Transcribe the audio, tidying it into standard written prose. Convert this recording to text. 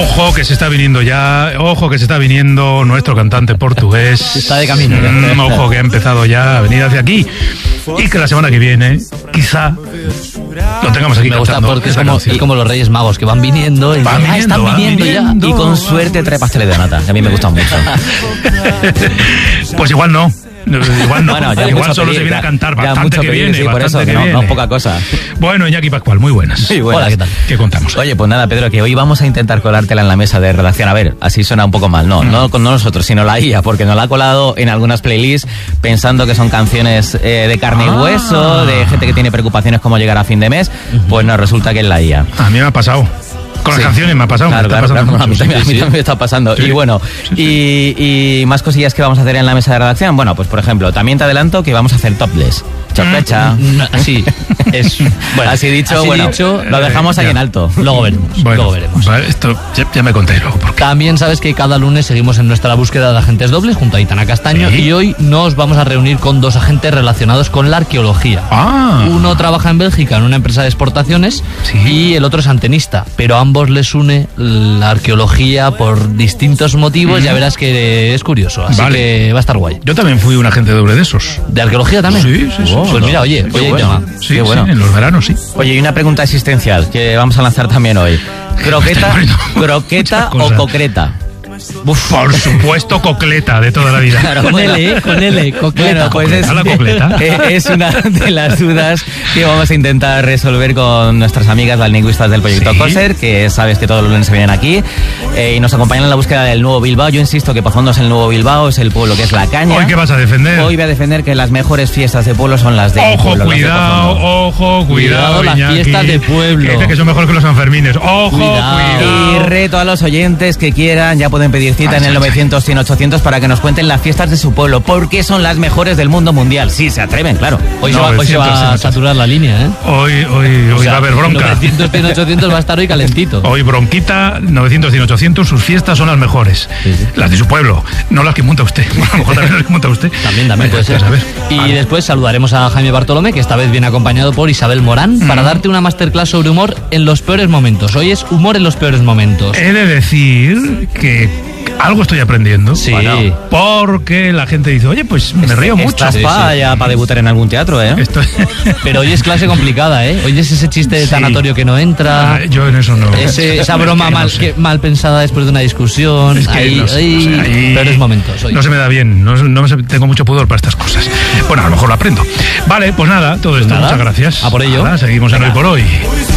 Ojo que se está viniendo nuestro cantante portugués. Está de camino. Ojo que ha empezado ya a venir hacia aquí. Y que la semana que viene, quizá, lo tengamos aquí. Me gusta porque es como los Reyes Magos que van viniendo y están viniendo ya. Y con suerte trae pasteles de nata, que a mí me gustan mucho. Pues igual no. Bueno, igual solo se viene a cantar bastante que viene, sí, por eso, que no es poca cosa. Bueno, Iñaki Pascual, muy buenas. Sí, buenas. Hola, ¿qué tal? ¿Qué contamos? Oye, pues nada, Pedro, que hoy vamos a intentar colártela en la mesa de redacción. A ver, así suena un poco mal, no con nosotros, sino la IA, porque nos la ha colado en algunas playlists pensando que son canciones de carne y hueso, de gente que tiene preocupaciones como llegar a fin de mes. Pues no, resulta que es la IA. A mí me ha pasado. Con las canciones me ha pasado. Claro, a mí también me está pasando. Sí. Y bueno, y más cosillas que vamos a hacer en la mesa de redacción. Bueno, pues por ejemplo, también te adelanto que vamos a hacer topless. Sospecha. Así es. Bueno, así dicho, lo dejamos ahí en alto. Luego veremos. Vale, esto ya me conté luego. También sabes que cada lunes seguimos en nuestra búsqueda de agentes dobles junto a Aitana Castaño, y hoy nos vamos a reunir con dos agentes relacionados con la arqueología. Uno trabaja en Bélgica en una empresa de exportaciones y el otro es antenista, pero a ambos les une la arqueología por distintos motivos. Ya verás que es curioso, así que va a estar guay. Yo también fui un agente doble de esos. ¿De arqueología también? Sí. Pues mira, oye, Sí, en los veranos sí. Oye, y una pregunta existencial que vamos a lanzar también hoy. ¿Croqueta o concreta? Por supuesto, cocleta de toda la vida. Claro, con L, cocleta. Bueno, pues es una de las dudas que vamos a intentar resolver con nuestras amigas las lingüistas del proyecto COSER, que sabes que todos los lunes se vienen aquí y nos acompañan en la búsqueda del nuevo Bilbao. Yo insisto que Pozondo es el nuevo Bilbao, es el pueblo que es La Caña. ¿Hoy qué vas a defender? Hoy voy a defender que las mejores fiestas de pueblo son las de pueblo. Cuidado, las Iñaki, fiestas de pueblo. Que dice que son mejores que los Sanfermines. Cuidado. Y reto a los oyentes que quieran, ya pueden pedir cita en el 900-100-800 para que nos cuenten las fiestas de su pueblo, porque son las mejores del mundo mundial. Sí, se atreven, claro. Hoy se va a saturar la línea, ¿eh? Hoy va a haber bronca. 900-100-800 va a estar hoy calentito. Hoy bronquita, 900-100-800, sus fiestas son las mejores. Sí. Las de su pueblo, no las que monta usted. Bueno, a lo mejor también las que monta usted. También puede ser. Y después saludaremos a Jaime Bartolomé, que esta vez viene acompañado por Isabel Morán, para darte una masterclass sobre humor en los peores momentos. Hoy es humor en los peores momentos. He de decir que algo estoy aprendiendo. Sí. Bueno, porque la gente dice, oye, pues me río mucho. Estás para debutar en algún teatro, ¿eh? Pero hoy es clase complicada, ¿eh? Hoy es ese chiste de tanatorio que no entra. Yo en eso no. Esa broma mal pensada después de una discusión. Es que ahí peores momentos. Hoy. No se me da bien. Tengo mucho pudor para estas cosas. Bueno, a lo mejor lo aprendo. Vale, pues nada, todo esto. Muchas gracias. A por ello. Seguimos en Hoy por Hoy.